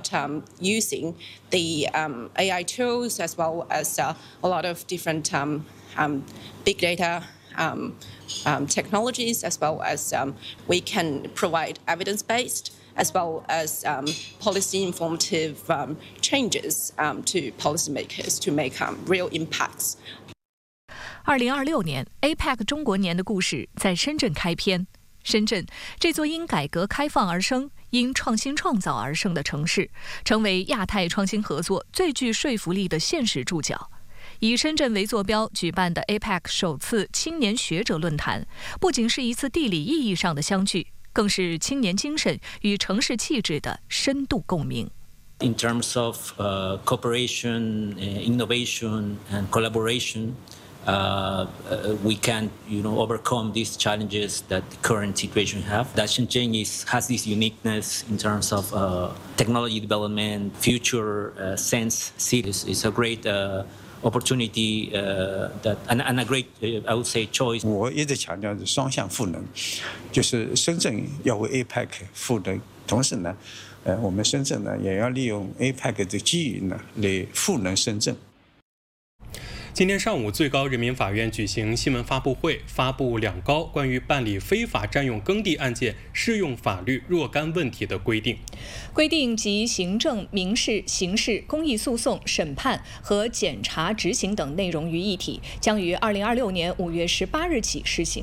using the AI tools as well as a lot of different big data technologies, as well as we can provide evidence-based as well as policy informative changes to policymakers to make real impacts. 2026年 APEC 中国年的故事在深圳开篇。深圳这座因改革开放而生、因创新创造而生的城市，成为亚太创新合作最具说服力的现实注脚。以深圳为坐标举办的 APEC 首次青年学者论坛，不仅是一次地理意义上的相聚，更是青年精神与城市气质的深度共鸣。 In terms of cooperation, innovation, and collaboration, we can, overcome these challenges that the current situation have. That Shenzhen has this uniqueness in terms of technology development, future sense. It's a great opportunity and a great, I would say, choice. 我一直强调是双向赋能，就是深圳要为 APEC 赋能，同时呢，我们深圳呢也要利用 APEC 的机遇呢来赋能深圳。 今天上午，最高人民法院举行新闻发布会，发布两高关于办理非法占用耕地案件适用法律若干问题的规定。 规定及行政、民事、刑事、公益诉讼、审判和检察执行等内容于一体，将于2026年5月18日起施行。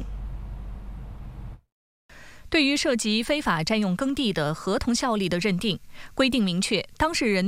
对于涉及非法占用耕地的合同效力的认定，规定明确当事人